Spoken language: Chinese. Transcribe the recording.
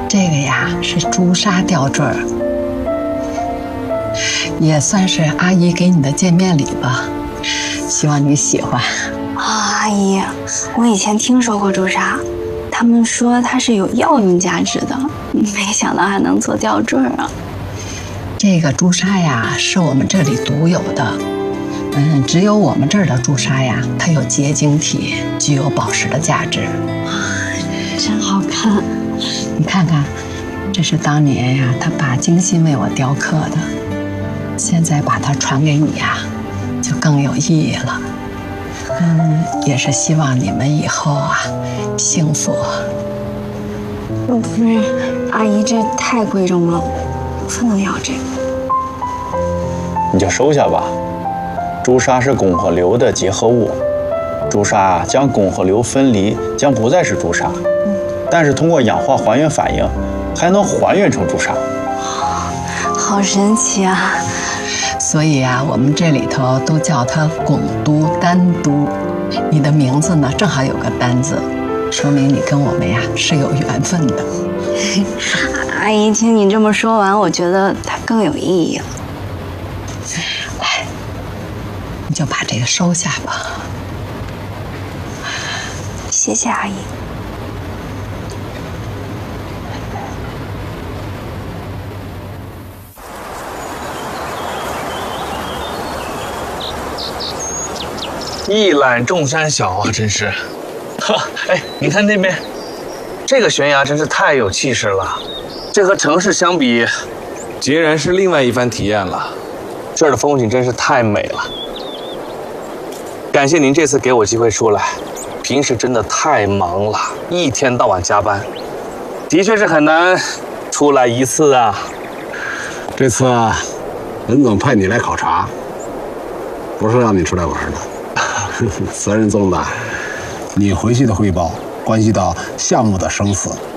这个呀是朱砂吊坠儿，也算是阿姨给你的见面礼吧，希望你喜欢。 阿姨，我以前听说过朱砂，他们说它是有药用价值的，没想到还能做吊坠啊。 这个朱砂呀是我们这里独有的，只有我们这儿的朱砂呀，它有结晶体，具有宝石的价值。 真好看。 你看看，这是当年呀他爸精心为我雕刻的，现在把它传给你呀，就更有意义了。也是希望你们以后啊幸福。 不是，阿姨这太贵重了，不能要这个。 你就收下吧。朱砂是汞和硫的结合物，朱砂将汞和硫分离，将不再是朱砂。但是通过氧化还原反应，还能还原成朱砂。 好神奇啊！ 所以啊，我们这里头都叫它汞都丹都。你的名字呢，正好有个丹字，说明你跟我们呀是有缘分的。 阿姨，听你这么说完，我觉得它更有意义了。 来，你就把这个收下吧。 谢谢阿姨。 一览众山小啊，真是。哎，你看那边，这个悬崖真是太有气势了。这和城市相比， 截然是另外一番体验了。 这儿的风景真是太美了。感谢您这次给我机会出来，平时真的太忙了，一天到晚加班，的确是很难出来一次啊。 这次啊，文总派你来考察，不是让你出来玩的。责任重大，你回去的汇报关系到项目的生死，